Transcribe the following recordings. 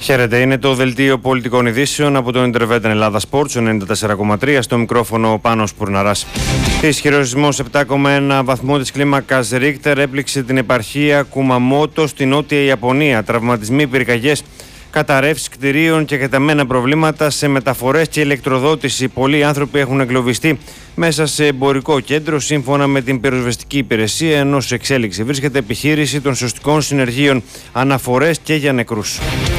Χαίρετε, είναι το δελτίο πολιτικών ειδήσεων από το Interveten Ελλάδα Sports 94,3, στο μικρόφωνο ο Πάνος Πουρναράς. Ισχυρός σεισμός 7,1 βαθμό της κλίμακας Ρίχτερ έπληξε την επαρχία Κουμαμότο στη νότια Ιαπωνία. Τραυματισμοί, πυρκαγιές, καταρρεύσεις κτηρίων και εκτεταμένα προβλήματα σε μεταφορές και ηλεκτροδότηση. Πολλοί άνθρωποι έχουν εγκλωβιστεί μέσα σε εμπορικό κέντρο. Σύμφωνα με την πυροσβεστική υπηρεσία, ενώ σε εξέλιξη βρίσκεται επιχείρηση των σωστικών συνεργείων, αναφορές και για νεκρούς.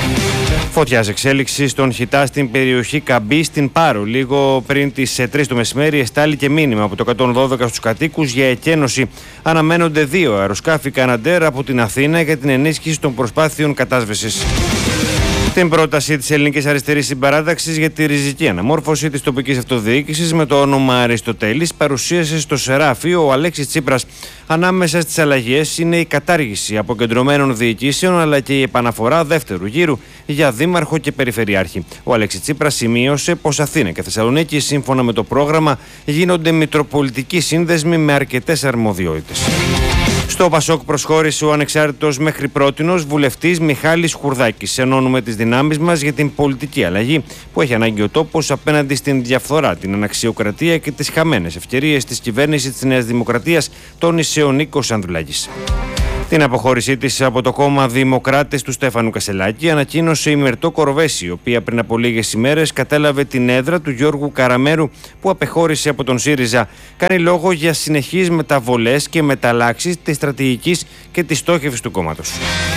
Φωτιάς εξέλιξη στον Χιτά στην περιοχή Καμπή στην Πάρο. Λίγο πριν τις 3 το μεσημέρι εστάληκε μήνυμα από το 112 στους κατοίκους για εκένωση. Αναμένονται 2 αεροσκάφη Καναντέρ από την Αθήνα για την ενίσχυση των προσπάθειων κατάσβεσης. Την πρόταση της Ελληνικής Αριστερής Συμπαράταξης για τη ριζική αναμόρφωση της τοπικής αυτοδιοίκησης με το όνομα Αριστοτέλης παρουσίασε στο Σεράφι ο Αλέξης Τσίπρας. Ανάμεσα στις αλλαγές είναι η κατάργηση αποκεντρωμένων διοικήσεων αλλά και η επαναφορά δεύτερου γύρου για δήμαρχο και περιφερειάρχη. Ο Αλέξης Τσίπρας σημείωσε πως Αθήνα και Θεσσαλονίκη, σύμφωνα με το πρόγραμμα, γίνονται μητροπολιτικοί σύνδεσμοι με αρκετές αρμοδιότητες. Στο Πασόκ προσχώρησε ο ανεξάρτητος μέχρι πρότινος βουλευτής Μιχάλης Χουρδάκης. Ενώνουμε τις δυνάμεις μας για την πολιτική αλλαγή που έχει ανάγκη ο τόπος απέναντι στην διαφθορά, την αναξιοκρατία και τις χαμένες ευκαιρίες της κυβέρνησης της Νέας Δημοκρατίας, τόνισε ο Νίκος Ανδρουλάκης. Την αποχώρησή της από το κόμμα Δημοκράτες του Στέφανου Κασελάκη ανακοίνωσε η Μερτό Κοροβέση, η οποία πριν από λίγες ημέρες κατέλαβε την έδρα του Γιώργου Καραμέρου που απεχώρησε από τον ΣΥΡΙΖΑ. Κάνει λόγο για συνεχείς μεταβολές και μεταλλάξεις της στρατηγικής και της στόχευσης του κόμματος.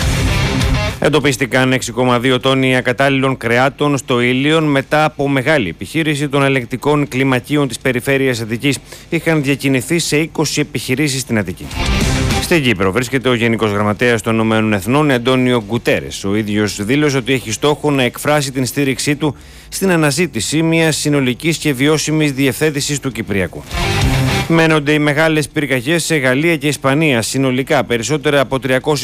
Εντοπίστηκαν 6,2 τόνοι ακατάλληλων κρεάτων στο Ήλιον μετά από μεγάλη επιχείρηση των ελεγκτικών κλιμακίων της περιφέρειας Αττικής. Είχαν διακινηθεί σε 20 επιχειρήσεις στην Αττική. Στην Κύπρο βρίσκεται ο Γενικός Γραμματέας των Ηνωμένων Εθνών, Αντώνιο Γκουτέρες. Ο ίδιος δήλωσε ότι έχει στόχο να εκφράσει την στήριξή του στην αναζήτηση μιας συνολικής και βιώσιμης διευθέτησης του Κυπριακού. Μένονται οι μεγάλες πυρκαγιές σε Γαλλία και Ισπανία. Συνολικά περισσότερα από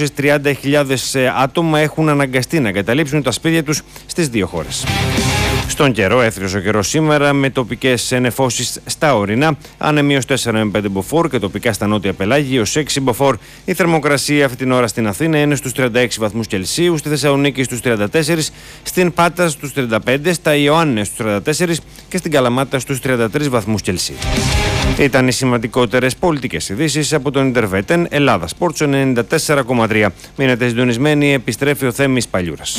330.000 άτομα έχουν αναγκαστεί να εγκαταλείψουν τα σπίτια τους στις δύο χώρες. Στον καιρό, έθριος ο καιρός σήμερα με τοπικές νεφώσεις στα ορεινά, άνεμιος 4 με 5 μποφόρ και τοπικά στα νότια πελάγη ως 6 μποφόρ. Η θερμοκρασία αυτή την ώρα στην Αθήνα είναι στους 36 βαθμούς Κελσίου, στη Θεσσαλονίκη στους 34, στην Πάτρα στους 35, στα Ιωάννες στους 34 και στην Καλαμάτα στους 33 βαθμούς Κελσίου. Ήταν οι σημαντικότερες πολιτικές ειδήσεις από τον Interveten Ελλάδα Sports 94,3. Μείνετε συντονισμένοι, επιστρέφει ο Θέμης Παλιούρας.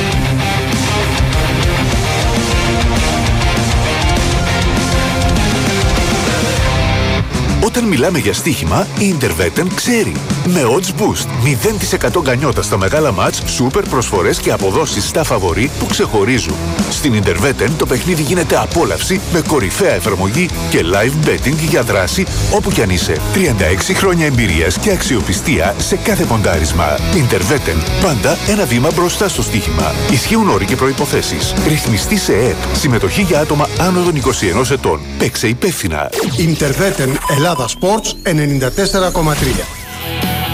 Όταν μιλάμε για στοίχημα, η Interveten ξέρει. Με odds boost, 0% γκανιότα στα μεγάλα μάτς, σούπερ προσφορές και αποδόσεις στα φαβορί που ξεχωρίζουν. Στην Interveten το παιχνίδι γίνεται απόλαυση με κορυφαία εφαρμογή και live betting για δράση όπου κι αν είσαι. 36 χρόνια εμπειρίας και αξιοπιστία σε κάθε ποντάρισμα. Interveten, πάντα ένα βήμα μπροστά στο στοίχημα. Ισχύουν όροι και προϋποθέσεις. Ρυθμιστή σε ΕΕΠ. Συμμετοχή για άτομα άνω των 21 ετών. Παίξε υπεύθυνα. Interveten Ελλάδα Sports 94,3.